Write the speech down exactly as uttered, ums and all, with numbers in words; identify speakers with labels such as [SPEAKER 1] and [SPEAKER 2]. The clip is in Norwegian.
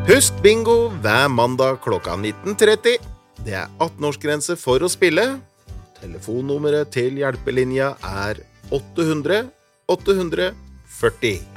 [SPEAKER 1] Husk bingo hver mandag klokka nitten tretti. Det er atten-årsgrense for å spille. Telefonnummeret til hjelpelinja er åtte hundre åtte hundre førti.